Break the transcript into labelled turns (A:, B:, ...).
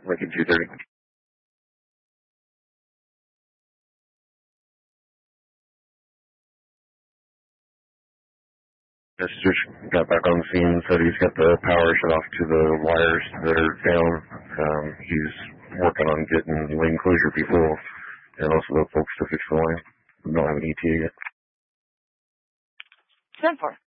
A: Lincoln 230. Just got back on the scene, said he's got the power shut off to the wires that are down. He's working on getting lane closure people and also the folks to fix the line. We don't have an ETA yet.
B: 10-4.